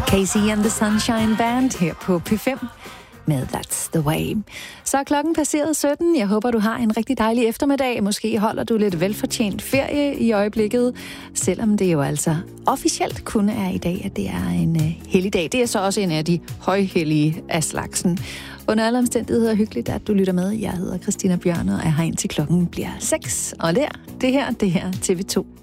Casey and the Sunshine Band her på P5 med That's the Way. Så er klokken passeret 17. Jeg håber, du har en rigtig dejlig eftermiddag. Måske holder du lidt velfortjent ferie i øjeblikket, selvom det jo altså officielt kun er i dag, at det er en helligdag. Det er så også en af de højhellige af slagsen. Under alle omstændigheder hyggeligt, at du lytter med. Jeg hedder Christina Bjørn, og er her indtil klokken bliver 6. Og det her TV2